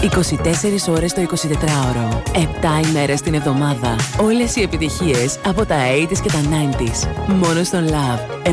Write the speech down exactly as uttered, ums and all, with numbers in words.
είκοσι τέσσερις ώρες το εικοσιτετράωρο. επτά ημέρες την εβδομάδα. Όλες οι επιτυχίες από τα ογδόντα και τα ενενήντα. Μόνο στον Love.